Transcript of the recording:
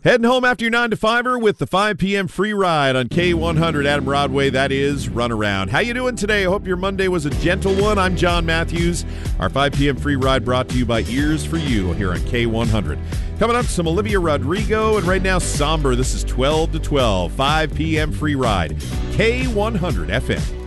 Heading home after your 9 to 5er with the 5 p.m. free ride on K100 Adam Rodway. That is Runaround. How you doing today? I hope your Monday was a gentle one. I'm John Matthews. Our 5 p.m. free ride brought to you by Ears for You here on K100. Coming up, some Olivia Rodrigo, and right now, Somber. This is 12 to 12, 5 p.m. free ride. K100 FM.